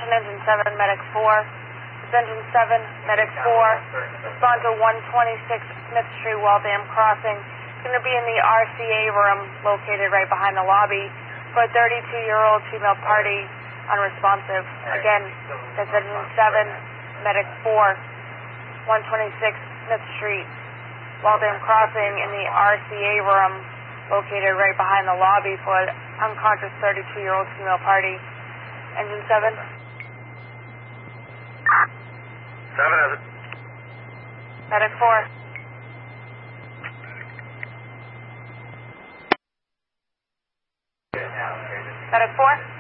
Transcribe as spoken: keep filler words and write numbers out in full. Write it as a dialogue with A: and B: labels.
A: attention, Engine seven, Medic four. It's Engine seven, Medic four. Respond to one twenty-six Smith Street, Waltham Crossing. It's going to be in the R C A room located right behind the lobby for a thirty-two-year-old female party, unresponsive. Again, that's Engine seven, Medic four, one twenty-six Smith Street, Waltham Crossing in the R C A room located right behind the lobby for an unconscious thirty-two-year-old female party. Engine seven.
B: seven has it.
A: Medic four. Medic four.